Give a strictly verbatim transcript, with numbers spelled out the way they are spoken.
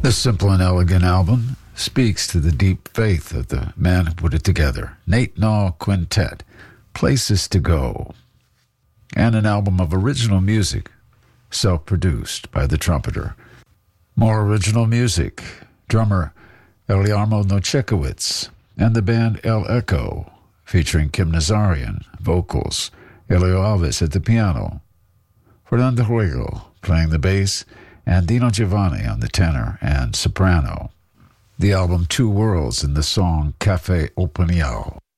This simple and elegant album speaks to the deep faith of the man who put it together, Nate Naw Quintet, Places to Go, and an album of original music, self-produced by the trumpeter. More original music, drummer Elyarmo Nochekowitz and the band El Echo, featuring Kim Nazarian, vocals, Elio Alves at the piano, Fernando Ruego playing the bass, and Dino Giovanni on the tenor and soprano. The album Two Worlds and the song Café Opinião.